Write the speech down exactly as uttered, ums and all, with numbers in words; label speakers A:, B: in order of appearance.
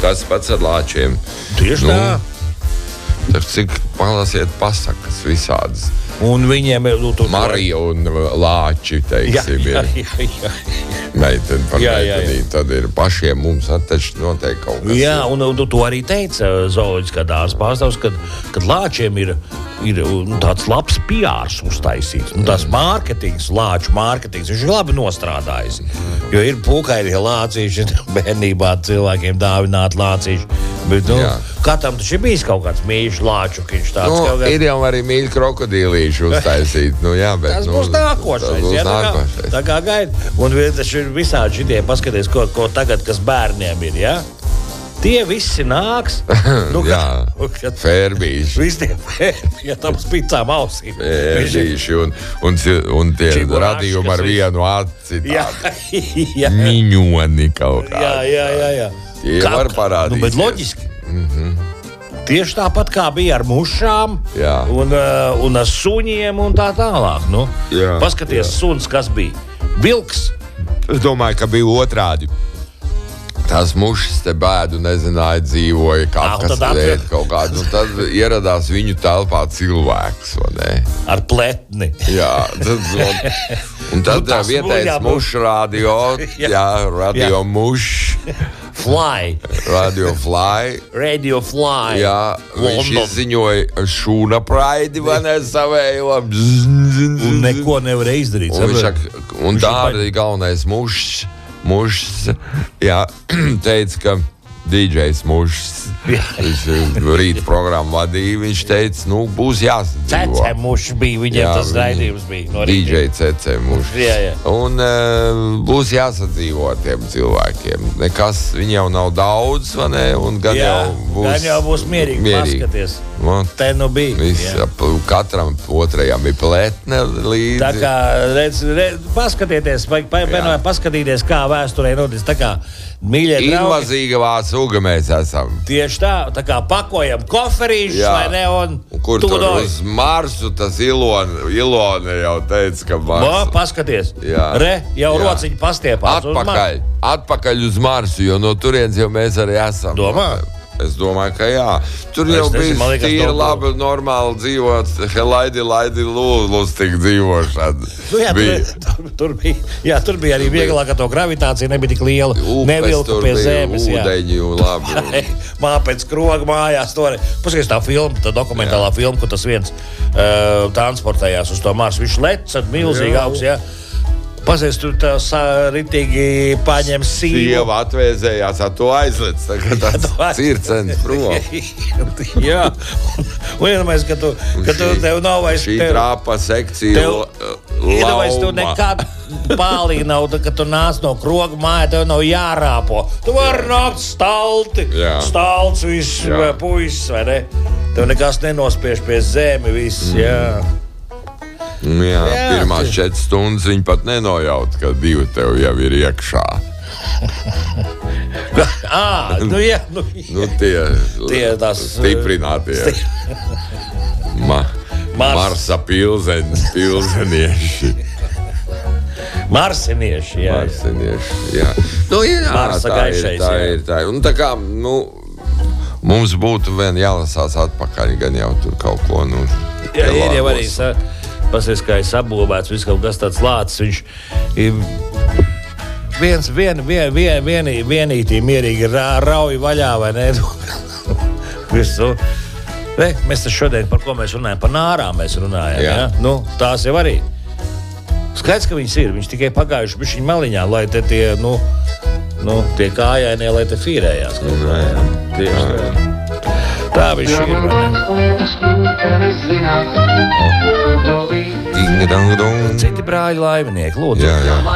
A: Tas pats ar lāčiem.
B: Tieši
A: nu,
B: tā.
A: Tak cik palasiet pasakas visādas.
B: Un viņiem ir... Nu, tu,
A: Marija un lāči, teiksim,
B: jā,
A: ir.
B: jā, jā, jā.
A: Meiteni par
B: Jā, jā,
A: meitenī.
B: jā.
A: Tad ir pašiem mums atteši noteikti kaut kas.
B: Jā, un, un tu arī teici, zooloģiskā dārza pārstāvs, kad, kad lāčiem ir, ir nu, tāds labs P Rs uztaisīts. Nu, tās mārketings, lāču mārketings, viņš ir labi nostrādājis. Jo ir pūkainie lācīši, bērnībā cilvēkiem dāvināt lācīši. Bet, nu,
A: Jā.
B: katram taču ir bijis kaut kāds mīļš lāčukiņš tāds.
A: Nu,
B: kaut kāds...
A: ir jau arī mīļi krokodīlīši uztaisīt. Nu, jā, bet,
B: Tas
A: nu,
B: būs nākošais.
A: Tas būs
B: Jā, tā, kā,
A: nākošais.
B: tā kā gaida. Un taču ir visādi šitie, paskaties, ko, ko tagad, kas bērniem ir, jā? Tie visi nāks. Nu,
A: Jā,
B: kad,
A: fērbīši.
B: visi tie fērbi, ja tam spicām ausīm.
A: Fērbīši un, un, un tie
B: Čigurāši,
A: radījumi ar
B: kas
A: vienu aci.
B: Jā, jā.
A: Miņoni kaut kā.
B: Jā, jā, jā, jā.
A: Tie var parādīties.
B: Nu, bet loģiski. Mm-hmm. Tieši tāpat kā bija ar mušām
A: Jā.
B: un, uh, un ar suņiem un tā tālāk. Nu,
A: Jā,
B: paskaties,
A: jā.
B: suns, kas bija. Vilks.
A: Es domāju, ka bija otrādi. Tās mušas te bēdu nezināja, dzīvoja, kā
B: Ah, un
A: kas
B: tad atver-
A: ēd kaut kādu. Un tad ieradās viņu telpā cilvēks, vai ne?
B: Ar pletni.
A: Jā, tad, un, un tad
B: Nu, tas
A: vietējais
B: būs jābūt.
A: mušu radio,
B: Jā.
A: jā, radio
B: Jā.
A: muš,
B: Fly.
A: radio fly.
B: Radio Fly.
A: Jā, viņš
B: London.
A: izziņoja šūna praidi, vai ne, savējo.
B: Un neko nevarēja izdarīt.
A: Un, viņš
B: saproti?
A: saka, un
B: Viņš
A: tā
B: ir
A: arī galvenais mušs, mušs, jā, teica, ka D Js mušs,
B: Jā.
A: viņš rīta programmu vadīja, viņš teica, nu, būs jāsadzīvo.
B: Cece muši bija, viņiem
A: Jā,
B: tas
A: viņi-
B: raidījums bija. No
A: D
B: rīta.
A: J Cece mušs.
B: Jā, jā.
A: Un uh, būs jāsadzīvo ar tiem cilvēkiem. Nekas, viņi jau nav daudz, vai ne? Un gan
B: Jā,
A: jau būs,
B: gan jau būs mierīgi, paskaties.
A: Nu,
B: Te nu bija.
A: viss,
B: Jā.
A: ap- katram otrajam ir pletne līdzi.
B: Tā kā, redz, redz, paskatieties, vai, vai, vai paskatīties, kā vēsturē noticis. Tā kā, mīļie draugi,
A: Invazīga vācu uga mēs esam.
B: tieši tā, tā kā pakojam koferīšus,
A: Jā.
B: vai ne, un
A: Un kur tur
B: tūdoji.
A: uz Marsu tas Ilona, Ilona jau teica, ka
B: Bo,
A: Mars.
B: paskaties,
A: Jā.
B: re, jau
A: Jā.
B: rociņi pastiepās. uz
A: Atpakaļ, atpakaļ uz Marsu, jo no turienes jau mēs arī esam.
B: Domā?
A: Es domāju, ka jā. Tur
B: Es
A: jau
B: nezinu, man
A: bija
B: liekas,
A: tīri
B: to-
A: labi, normāli dzīvot. Helaidi, laidi, lūlustīgi dzīvošana.
B: Nu, jā, tur, tur, tur, bija, jā, tur bija arī vieglāk, ka to gravitācija nebija tik liela. Nevilka pie zemes. Jā.
A: Ūdeņi un labi.
B: Māte pēc kroga mājās. Paskaties, tā filma, tā dokumentālā jā. filma, kur tas viens uh, transportējās uz to Marsu. Viņš lec milzīgi augsts. Jā. Paskaties, tur tas uh, ritīgi paņem sīvu.
A: Sieva atvēzējās, ar to aizlec. Tagad tāds circens prom.
B: Jā. Un iedomājies, ka tu, ka tu tev nav vairs...
A: Šī
B: tev-
A: trāpa sekcija
B: Tev- Iedomājies, tu
A: lauma.
B: nekad pālī nav, tā, ka tu nāc no kroga māja, tev nav jārāpo. Tu vari nākt stalti,
A: Jā.
B: stalts viss,
A: Jā.
B: vai puisis, vai ne? Tev nekas nenospiež pie zemi, viss, mm. jā.
A: Jā,
B: Jā,
A: pirmās
B: tu-
A: četras stundas viņi pat nenojaut, ka divi tev jau ir iekšā.
B: Ā, nu jā, nu
A: Nu, tie,
B: Tie tās,
A: stiprinātie. Ma,
B: Mars.
A: Marsa pilzeņi, pilzenieši.
B: marsinieši, jā. jā.
A: Marsinieši, jā. Nu, jā,
B: Marsa
A: tā ir,
B: gaišais,
A: tā
B: jā.
A: ir, tā ir. Un tā kā, nu, mums būtu vien jālasās atpakaļ, gan jau tur kaut ko, nu,
B: Jā, ir jau arī,
A: Elāgos.
B: sa, pasies, kā ir sabūvēts, viss kaut kas tāds lācis, viņš ir viens, vien, vien, vien, vien, vienītī mierīgi rā, rauj vaļā, vai ne? Visu. Re, mēs taču šodien, par ko mēs runājam, par nārām mēs runājam,
A: Jā.
B: ja? Nu, tās jau arī. Skaidrs, ka viņas ir, viņas tikai pagājuši bišķiņ maliņā, lai te tie, nu, nu tie kājainie, lai te fīrējās. kaut kā, jā. Tieši tā. Tā viņš ir, vai ne?
A: Ding, dang, dong.
B: Citi brāļi laiminieki, lūdzu.
A: Jā, jā.